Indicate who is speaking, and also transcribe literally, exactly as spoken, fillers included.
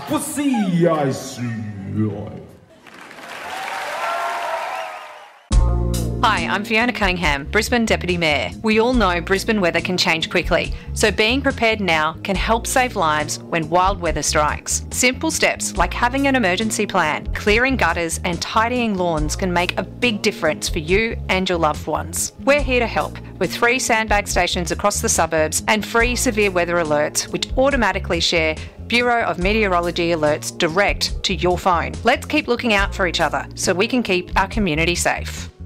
Speaker 1: 不是爱是爱。
Speaker 2: Hi, I'm Fiona Cunningham, Brisbane Deputy Mayor. We all know Brisbane weather can change quickly, so being prepared now can help save lives when wild weather strikes. Simple steps like having an emergency plan, clearing gutters and tidying lawns can make a big difference for you and your loved ones. We're here to help with free sandbag stations across the suburbs and free severe weather alerts which automatically share Bureau of Meteorology alerts direct to your phone. Let's keep looking out for each other so we can keep our community safe.